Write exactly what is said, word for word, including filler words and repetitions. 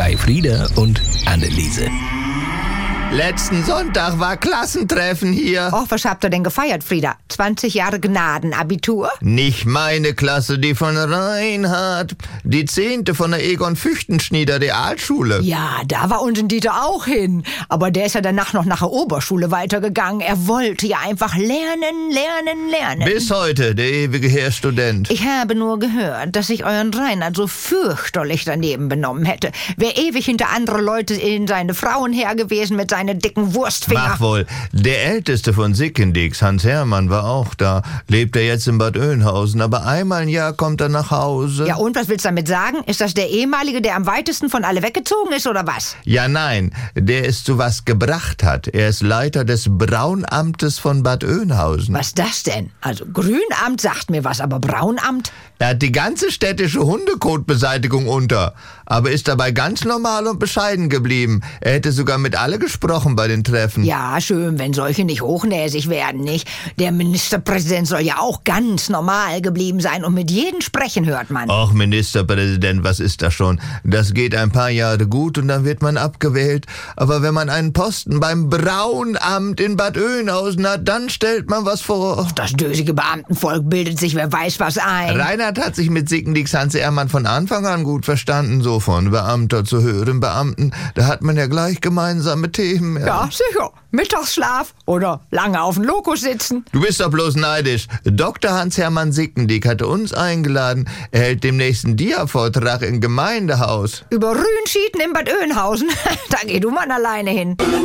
bei Frieda und Anneliese. Letzten Sonntag war Klassentreffen hier. Och, was habt ihr denn gefeiert, Frieda? zwanzig Jahre Gnadenabitur? Nicht meine Klasse, die von Reinhard. Die zehnte von der Egon-Füchtenschnieder Realschule. Ja, da war unser Dieter auch hin. Aber der ist ja danach noch nach der Oberschule weitergegangen. Er wollte ja einfach lernen, lernen, lernen. Bis heute, der ewige Herr Student. Ich habe nur gehört, dass sich euren Reinhard so fürchterlich daneben benommen hätte. Wäre ewig hinter andere Leute in seine Frauen her gewesen mit seinen dicken Wurstfinger. Mach wohl. Der älteste von Sickendix, Hans Hermann, war auch da. Lebt er jetzt in Bad Oeynhausen, aber einmal im Jahr kommt er nach Hause. Ja, und was willst du damit sagen? Ist das der ehemalige, der am weitesten von alle weggezogen ist, oder was? Ja, nein, der es zu was gebracht hat. Er ist Leiter des Braunamtes von Bad Oeynhausen. Was das denn? Also Grünamt sagt mir was, aber Braunamt? Er hat die ganze städtische Hundekotbeseitigung unter, aber ist dabei ganz normal und bescheiden geblieben. Er hätte sogar mit alle gesprochen bei den Treffen. Ja, schön, wenn solche nicht hochnäsig werden, nicht? Der Ministerpräsident soll ja auch ganz normal geblieben sein und mit jedem sprechen, hört man. Och, Ministerpräsident, was ist das schon? Das geht ein paar Jahre gut und dann wird man abgewählt. Aber wenn man einen Posten beim Braunamt in Bad Oeynhausen hat, dann stellt man was vor. Das dösige Beamtenvolk bildet sich wer weiß was ein. Reinhard hat sich mit Sickendix Hans Hermann von Anfang an gut verstanden, so von Beamter zu höheren Beamten. Da hat man ja gleich gemeinsame Themen. Ja, Ja, sicher. Mittagsschlaf oder lange auf dem Lokus sitzen. Du bist doch bloß neidisch. Doktor Hans-Hermann Sickendix hatte uns eingeladen. Er hält demnächst einen Dia-Vortrag im Gemeindehaus. Über Rühnschieden in Bad Oeynhausen. Da geh du mal alleine hin.